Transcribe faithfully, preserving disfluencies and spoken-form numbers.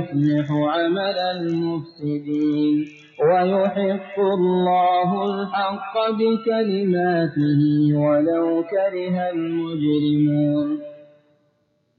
يصلح عمل المفسدين ويحق الله الحق بكلماته ولو كره المجرمون